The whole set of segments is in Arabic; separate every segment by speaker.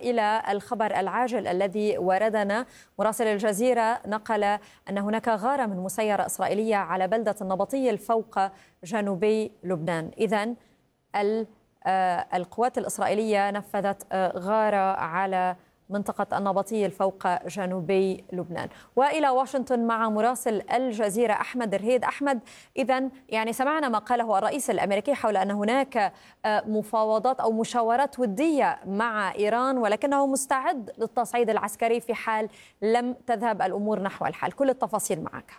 Speaker 1: وإلى الخبر العاجل الذي وردنا. مراسل الجزيرة نقل أن هناك غارة من مسيرة إسرائيلية على بلدة النبطية فوق جنوبي لبنان. إذن القوات الإسرائيلية نفذت غارة على منطقة النبطية فوق جنوبي لبنان. وإلى واشنطن مع مراسل الجزيرة أحمد الرهيد. أحمد، إذن يعني سمعنا ما قاله الرئيس الأمريكي حول أن هناك مفاوضات أو مشاورات ودية مع إيران، ولكنه مستعد للتصعيد العسكري في حال لم تذهب الأمور نحو الحل. كل التفاصيل معك.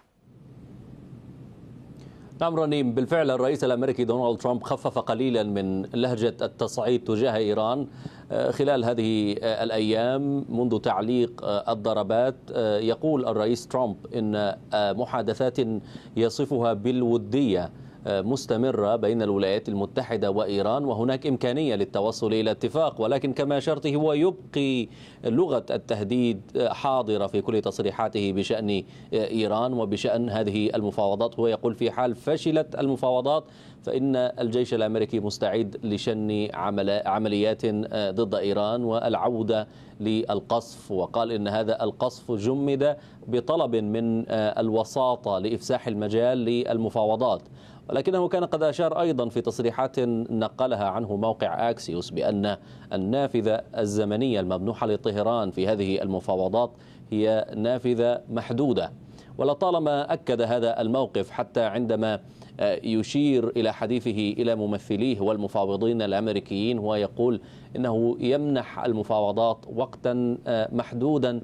Speaker 2: نعم رنيم، بالفعل الرئيس الأمريكي دونالد ترامب خفف قليلا من لهجة التصعيد تجاه إيران خلال هذه الأيام منذ تعليق الضربات. يقول الرئيس ترامب إن محادثات يصفها بالودية مستمرة بين الولايات المتحدة وإيران، وهناك إمكانية للتوصل إلى اتفاق، ولكن كما أشرت هو يبقي لغة التهديد حاضرة في كل تصريحاته بشأن إيران وبشأن هذه المفاوضات. هو يقول في حال فشلت المفاوضات فإن الجيش الأمريكي مستعد لشن عمليات ضد إيران والعودة للقصف، وقال إن هذا القصف جمد بطلب من الوساطة لإفساح المجال للمفاوضات. ولكنه كان قد أشار أيضا في تصريحات نقلها عنه موقع أكسيوس بأن النافذة الزمنية الممنوحة لطهران في هذه المفاوضات هي نافذة محدودة. ولطالما أكد هذا الموقف حتى عندما يشير إلى حديثه إلى ممثليه والمفاوضين الأمريكيين، هو يقول إنه يمنح المفاوضات وقتا محدودا،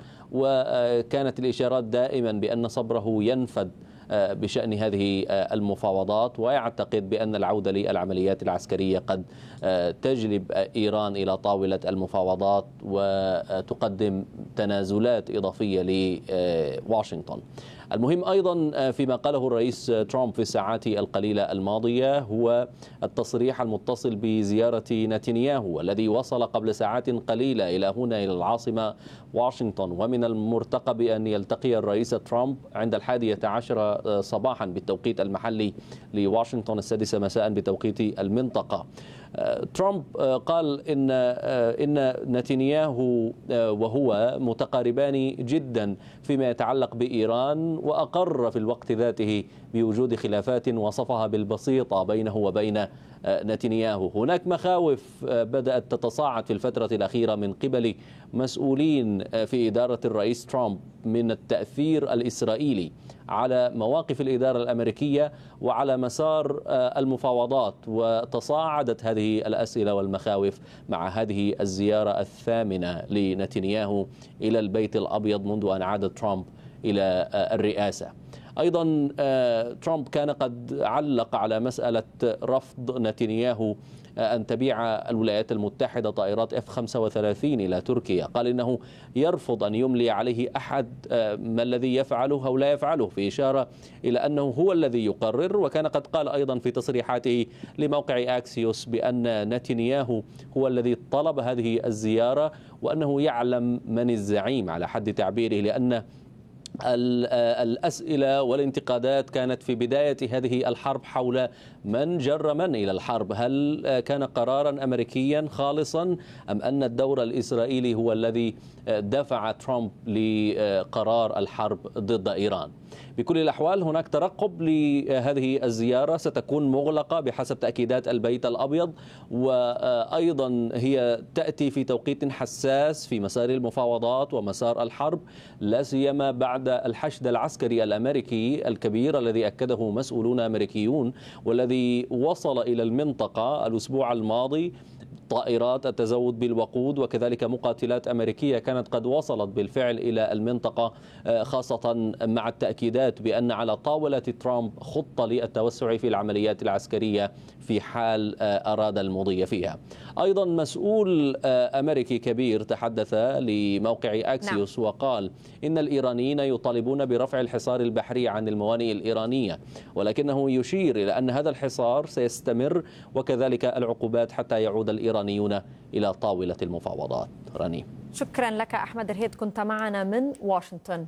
Speaker 2: وكانت الإشارات دائما بأن صبره ينفد بشأن هذه المفاوضات، ويعتقد بأن العودة للعمليات العسكرية قد تجلب إيران إلى طاولة المفاوضات وتقدم تنازلات إضافية لواشنطن. المهم أيضا فيما قاله الرئيس ترامب في الساعات القليلة الماضية هو التصريح المتصل بزيارة نتنياهو الذي وصل قبل ساعات قليلة إلى هنا إلى العاصمة واشنطن، ومن المرتقب أن يلتقي الرئيس ترامب عند 11 صباحا بالتوقيت المحلي لواشنطن، 6 مساء بتوقيت المنطقة. ترامب قال إن نتنياهو وهو متقاربان جدا فيما يتعلق بإيران، وأقر في الوقت ذاته بوجود خلافات وصفها بالبسيطة بينه وبين نتنياهو. هناك مخاوف بدأت تتصاعد في الفترة الأخيرة من قبل مسؤولين في إدارة الرئيس ترامب من التأثير الإسرائيلي على مواقف الإدارة الأمريكية وعلى مسار المفاوضات، وتصاعدت هذه الأسئلة والمخاوف مع هذه الزيارة الثامنة لنتنياهو إلى البيت الأبيض منذ أن عاد ترامب إلى الرئاسة. أيضا ترامب كان قد علق على مسألة رفض نتنياهو أن تبيع الولايات المتحدة طائرات F-35 إلى تركيا. قال إنه يرفض أن يملي عليه أحد ما الذي يفعله أو لا يفعله، في إشارة إلى أنه هو الذي يقرر. وكان قد قال أيضا في تصريحاته لموقع أكسيوس بأن نتنياهو هو الذي طلب هذه الزيارة، وأنه يعلم من الزعيم على حد تعبيره، لأن الأسئلة والانتقادات كانت في بداية هذه الحرب حول من جر من إلى الحرب. هل كان قرارا أمريكيا خالصا أم أن الدور الإسرائيلي هو الذي دفع ترامب لقرار الحرب ضد إيران؟ بكل الأحوال هناك ترقب لهذه الزيارة، ستكون مغلقة بحسب تأكيدات البيت الأبيض، وأيضا هي تأتي في توقيت حساس في مسار المفاوضات ومسار الحرب، لا سيما بعد الحشد العسكري الأمريكي الكبير الذي أكده مسؤولون أمريكيون والذي وصل إلى المنطقة الأسبوع الماضي. طائرات التزود بالوقود وكذلك مقاتلات أمريكية كانت قد وصلت بالفعل إلى المنطقة، خاصة مع التأكيدات بأن على طاولة ترامب خطة للتوسع في العمليات العسكرية في حال أراد المضي فيها. أيضا مسؤول أمريكي كبير تحدث لموقع أكسيوس وقال إن الإيرانيين يطالبون برفع الحصار البحري عن الموانئ الإيرانية، ولكنه يشير إلى أن هذا الحصار سيستمر وكذلك العقوبات حتى يعود الإيرانيون إلى طاولة المفاوضات. رني،
Speaker 1: شكرا لك أحمد الرهيد، كنت معنا من واشنطن.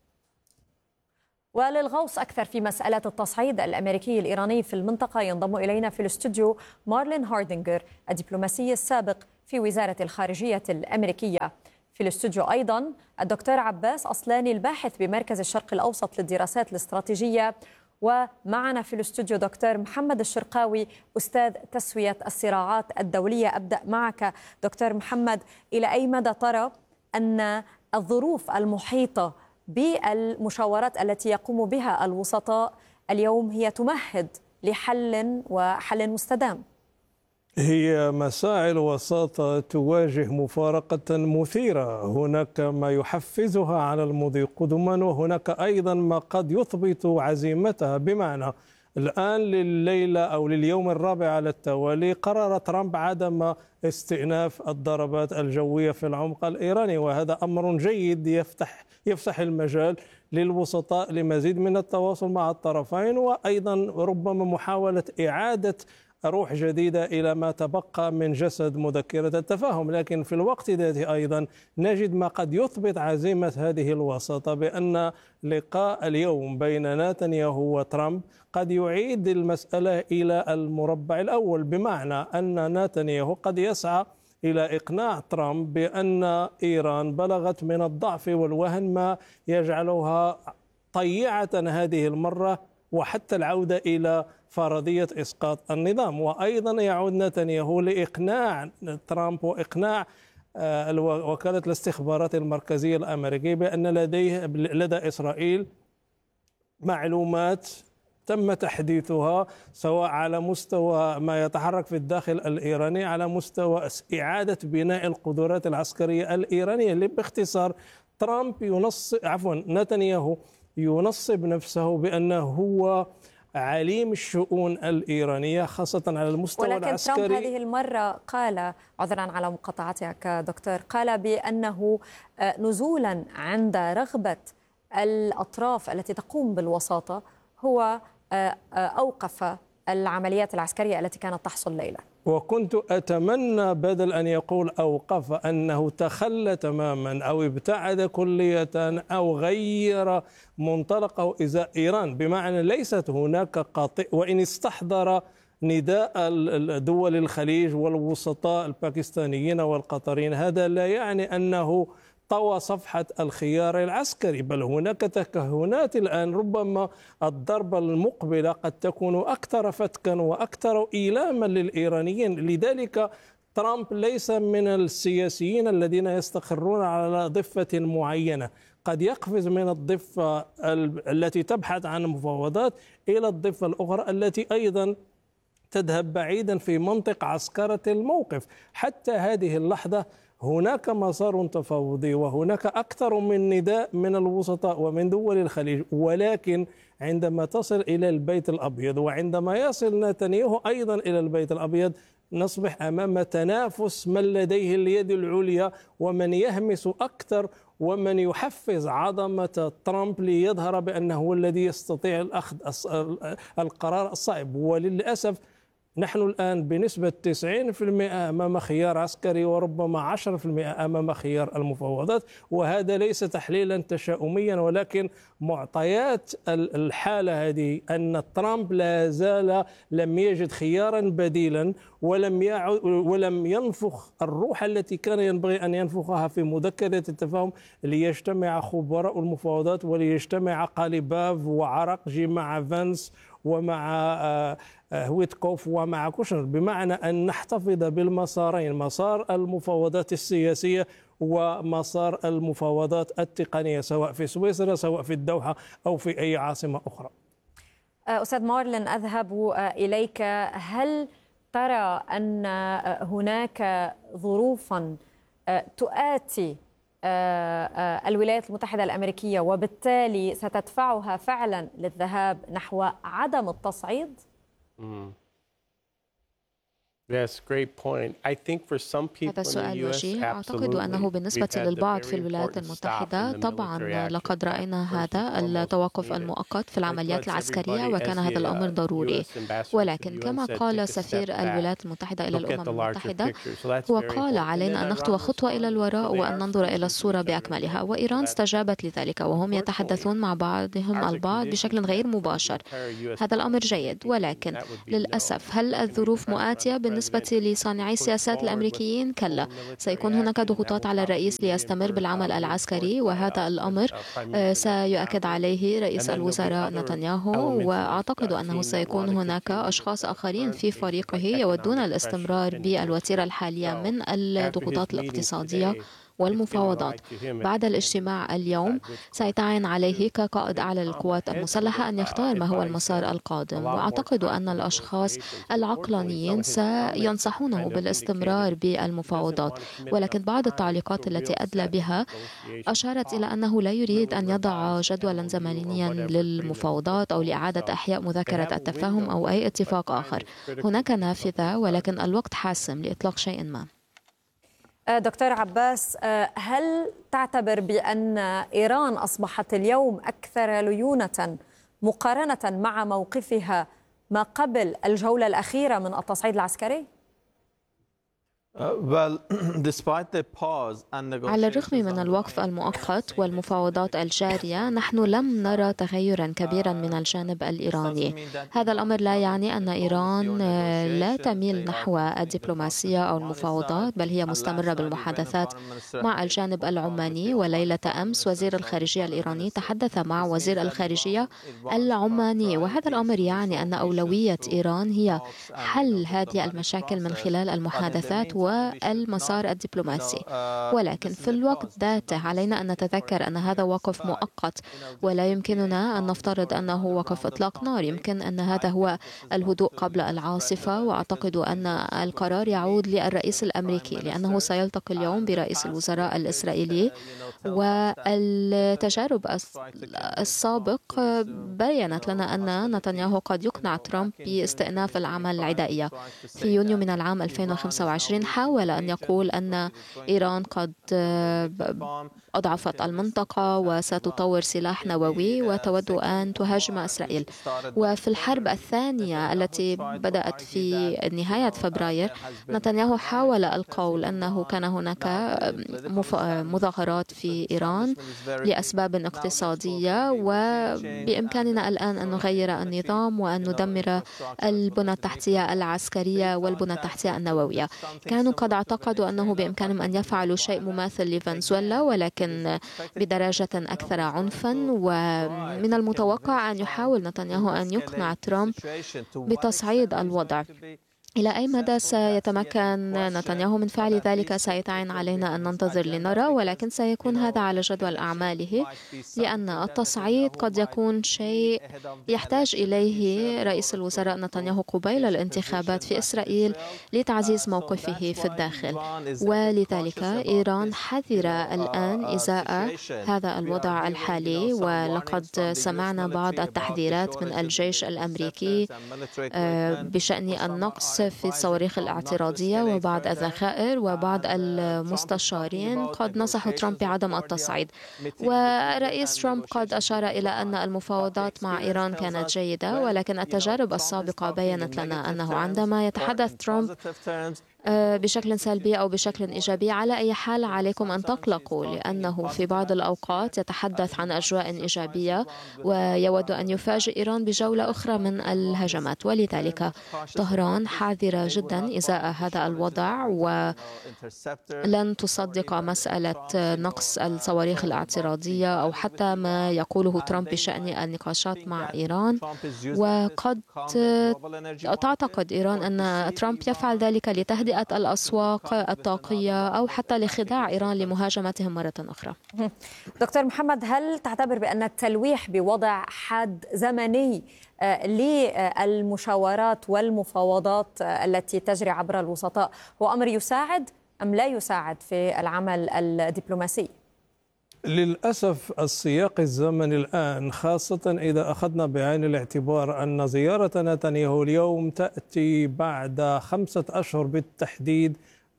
Speaker 1: وللغوص أكثر في مسألة التصعيد الأمريكي الإيراني في المنطقة ينضم إلينا في الاستوديو مارلين هاردينغر الدبلوماسي السابق في وزارة الخارجية الأمريكية. في الاستوديو أيضا الدكتور عباس أصلاني الباحث بمركز الشرق الأوسط للدراسات الاستراتيجية، ومعنا في الاستوديو دكتور محمد الشرقاوي أستاذ تسوية الصراعات الدولية. أبدأ معك دكتور محمد، إلى أي مدى ترى أن الظروف المحيطة بالمشاورات التي يقوم بها الوسطاء اليوم هي تمهد لحل وحل مستدام؟
Speaker 3: هي مساعي الوساطة تواجه مفارقة مثيرة، هناك ما يحفزها على المضي قدما، وهناك أيضا ما قد يثبت عزيمتها. بمعنى الآن لليلة أو لليوم الرابع على التوالي قرر ترامب عدم استئناف الضربات الجوية في العمق الإيراني، وهذا أمر جيد يفتح المجال للوسطاء لمزيد من التواصل مع الطرفين، وأيضا ربما محاولة إعادة روح جديدة إلى ما تبقى من جسد مذكرة التفاهم. لكن في الوقت ذاته أيضا نجد ما قد يثبت عزيمة هذه الوساطة، بأن لقاء اليوم بين نتنياهو وترامب قد يعيد المسألة إلى المربع الأول، بمعنى أن نتنياهو قد يسعى إلى إقناع ترامب بأن إيران بلغت من الضعف والوهن ما يجعلها طيعة هذه المرة، وحتى العودة إلى فرضية إسقاط النظام. وأيضا يعود نتنياهو لإقناع ترامب وإقناع وكالة الاستخبارات المركزية الأمريكية بأن لدى إسرائيل معلومات تم تحديثها، سواء على مستوى ما يتحرك في الداخل الإيراني، على مستوى إعادة بناء القدرات العسكرية الإيرانية. باختصار نتنياهو ينصب نفسه بأنه هو عليم الشؤون الإيرانية خاصة على المستوى العسكري.
Speaker 1: ولكن ترامب هذه المرة قال، عذرا على مقاطعتك دكتور، قال بأنه نزولا عند رغبة الأطراف التي تقوم بالوساطة هو أوقف العمليات العسكرية التي كانت تحصل ليلا.
Speaker 3: وكنت أتمنى بدل أن يقول أوقف أنه تخلى تماما أو ابتعد كلية أو غير منطلقه إزاء إيران، بمعنى ليست هناك قاطع. وإن استحضر نداء دول الخليج والوسطاء الباكستانيين والقطريين، هذا لا يعني أنه طوى صفحة الخيار العسكري، بل هناك تكهنات الآن. ربما الضربة المقبلة قد تكون أكثر فتكا وأكثر إيلاما للإيرانيين. لذلك ترامب ليس من السياسيين الذين يستقرون على ضفة معينة، قد يقفز من الضفة التي تبحث عن مفاوضات إلى الضفة الأخرى التي أيضا تذهب بعيدا في منطق عسكرة الموقف. حتى هذه اللحظة هناك مسار تفاوضي وهناك أكثر من نداء من الوسطاء ومن دول الخليج، ولكن عندما تصل إلى البيت الأبيض وعندما يصل نتنياهو أيضا إلى البيت الأبيض نصبح أمام تنافس من لديه اليد العليا ومن يهمس أكثر ومن يحفز عظمة ترامب ليظهر بأنه هو الذي يستطيع الأخذ القرار الصعب. وللأسف نحن الآن بنسبة 90% أمام خيار عسكري وربما 10% أمام خيار المفاوضات، وهذا ليس تحليلا تشاؤميا، ولكن معطيات الحالة هذه أن ترامب لا زال لم يجد خيارا بديلا ولم ينفخ الروح التي كان ينبغي أن ينفخها في مذكرة التفاهم ليجتمع خبراء المفاوضات وليجتمع قاليباف وعرقجي مع فانس ومع ويتكوف ومع كوشنر، بمعنى أن نحتفظ بالمسارين، مسار المفاوضات السياسية ومسار المفاوضات التقنية، سواء في سويسرا سواء في الدوحة أو في أي عاصمة أخرى.
Speaker 1: أستاذ مارلين، أذهب إليك. هل ترى أن هناك ظروفا تؤاتي الولايات المتحدة الأمريكية وبالتالي ستدفعها فعلا للذهاب نحو عدم التصعيد؟
Speaker 4: هذا سؤال وجيه. أعتقد أنه بالنسبة للبعض في الولايات المتحدة طبعا لقد رأينا هذا التوقف المؤقت في العمليات العسكرية وكان هذا الأمر ضروري، ولكن كما قال سفير الولايات المتحدة إلى الأمم المتحدة هو قال علينا أن نخطو خطوة إلى الوراء وأن ننظر إلى الصورة بأكملها، وإيران استجابت لذلك وهم يتحدثون مع بعضهم البعض بشكل غير مباشر. هذا الأمر جيد، ولكن للأسف هل الظروف مؤاتية بالنسبة بالنسبة لصانعي السياسات الأمريكيين كلا، سيكون هناك ضغوطات على الرئيس ليستمر بالعمل العسكري، وهذا الأمر سيؤكد عليه رئيس الوزراء نتنياهو. وأعتقد أنه سيكون هناك أشخاص آخرين في فريقه يودون الاستمرار بالوتيرة الحالية من الضغوطات الاقتصادية والمفاوضات. بعد الاجتماع اليوم سيتعين عليه كقائد أعلى للقوات المسلحة أن يختار ما هو المسار القادم، وأعتقد أن الأشخاص العقلانيين سينصحونه بالاستمرار بالمفاوضات، ولكن بعض التعليقات التي أدلى بها أشارت إلى أنه لا يريد أن يضع جدولا زمنيا للمفاوضات أو لإعادة إحياء مذكرة التفاهم أو أي اتفاق آخر. هناك نافذة، ولكن الوقت حاسم لإطلاق شيء ما.
Speaker 1: دكتور عباس، هل تعتبر بأن إيران أصبحت اليوم أكثر ليونة مقارنة مع موقفها ما قبل الجولة الأخيرة من التصعيد العسكري؟
Speaker 4: على الرغم من الوقف المؤقت والمفاوضات الجارية، نحن لم نرى تغيرا كبيرا من الجانب الإيراني. هذا الأمر لا يعني أن إيران لا تميل نحو الدبلوماسية أو المفاوضات، بل هي مستمرة بالمحادثات مع الجانب العماني. وليلة أمس وزير الخارجية الإيراني تحدث مع وزير الخارجية العماني، وهذا الأمر يعني أن أولوية إيران هي حل هذه المشاكل من خلال المحادثات والمسار الدبلوماسي. ولكن في الوقت ذاته علينا أن نتذكر أن هذا وقف مؤقت، ولا يمكننا أن نفترض أنه وقف إطلاق نار. يمكن أن هذا هو الهدوء قبل العاصفة، وأعتقد أن القرار يعود للرئيس الأمريكي، لأنه سيلتقي اليوم برئيس الوزراء الإسرائيلي. والتجارب السابق بيّنت لنا أن نتنياهو قد يقنع ترامب باستئناف الأعمال العدائية. في يونيو من العام 2025 حاول أن يقول أن إيران قد أضعفت المنطقة وستطور سلاح نووي وتود أن تهاجم إسرائيل. وفي الحرب الثانية التي بدأت في نهاية فبراير، نتنياهو حاول القول أنه كان هناك مظاهرات في إيران لأسباب اقتصادية، وبإمكاننا الآن أن نغير النظام وأن ندمر البنى التحتية العسكرية والبنى التحتية النووية. كانوا قد اعتقدوا أنه بإمكانهم أن يفعلوا شيء مماثل لفنزويلا، ولكن بدرجة أكثر عنفا. ومن المتوقع أن يحاول نتنياهو أن يقنع ترامب بتصعيد الوضع. إلى أي مدى سيتمكن نتنياهو من فعل ذلك سيتعين علينا أن ننتظر لنرى، ولكن سيكون هذا على جدول أعماله، لأن التصعيد قد يكون شيء يحتاج إليه رئيس الوزراء نتنياهو قبيل الانتخابات في إسرائيل لتعزيز موقفه في الداخل. ولذلك إيران حذرة الآن إزاء هذا الوضع الحالي، ولقد سمعنا بعض التحذيرات من الجيش الأمريكي بشأن النقص في الصواريخ الاعتراضية وبعض الذخائر، وبعض المستشارين قد نصحوا ترامب بعدم التصعيد. ورئيس ترامب قد أشار إلى أن المفاوضات مع إيران كانت جيدة، ولكن التجارب السابقة بيّنت لنا أنه عندما يتحدث ترامب بشكل سلبي أو بشكل إيجابي، على أي حال عليكم أن تقلقوا، لأنه في بعض الأوقات يتحدث عن أجواء إيجابية ويود أن يفاجئ إيران بجولة أخرى من الهجمات. ولذلك طهران حذرة جدا إزاء هذا الوضع، ولن تصدق مسألة نقص الصواريخ الاعتراضية أو حتى ما يقوله ترامب بشأن النقاشات مع إيران. وقد تعتقد إيران أن ترامب يفعل ذلك لتهدئة الأسواق الطاقية أو حتى لخداع إيران لمهاجمتهم مرة أخرى.
Speaker 1: دكتور محمد، هل تعتبر بأن التلويح بوضع حد زمني للمشاورات والمفاوضات التي تجري عبر الوسطاء هو أمر يساعد أم لا يساعد في العمل الدبلوماسي؟
Speaker 3: للأسف السياق الزمني الآن، خاصة إذا أخذنا بعين الاعتبار أن زيارة نتنياهو اليوم تأتي بعد 5 أشهر بالتحديد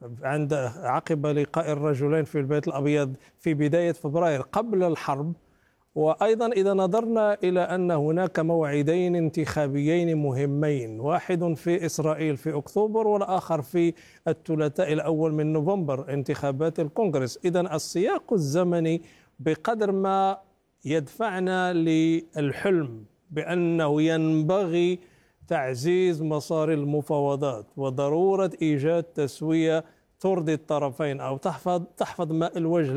Speaker 3: عقب لقاء الرجلين في البيت الأبيض في بداية فبراير قبل الحرب. وأيضا إذا نظرنا إلى أن هناك موعدين انتخابيين مهمين، واحد في إسرائيل في أكتوبر والآخر في الثلاثاء الأول من نوفمبر انتخابات الكونغرس. إذن السياق الزمني بقدر ما يدفعنا للحلم بأنه ينبغي تعزيز مسار المفاوضات وضرورة إيجاد تسوية ترضي الطرفين أو تحفظ ماء الوجه